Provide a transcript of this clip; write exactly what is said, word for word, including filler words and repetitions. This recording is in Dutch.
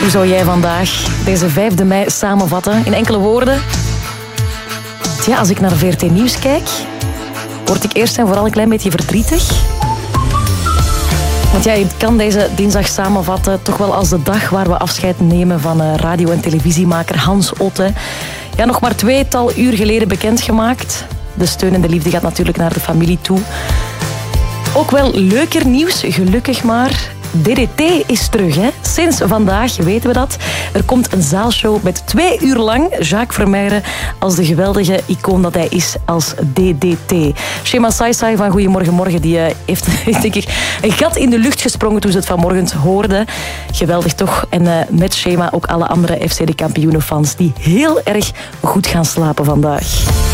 Hoe zou jij vandaag deze vijfde mei samenvatten in enkele woorden? Ja, als ik naar V R T Nieuws kijk, word ik eerst en vooral een klein beetje verdrietig. Want ja, je kan deze dinsdag samenvatten toch wel als de dag waar we afscheid nemen van radio- en televisiemaker Hans Otte. Ja, nog maar tweetal uur geleden bekendgemaakt. De steun en de liefde gaat natuurlijk naar de familie toe. Ook wel leuker nieuws, gelukkig maar. D D T is terug, hè? Sinds vandaag weten we dat. Er komt een zaalshow met twee uur lang Jacques Vermeijeren als de geweldige icoon dat hij is als D D T. Shema Saisai van Goedemorgen Morgen die uh, heeft denk ik, een gat in de lucht gesprongen toen ze het vanmorgen hoorden. Geweldig toch? En uh, met Shema ook alle andere F C de kampioenenfans die heel erg goed gaan slapen vandaag.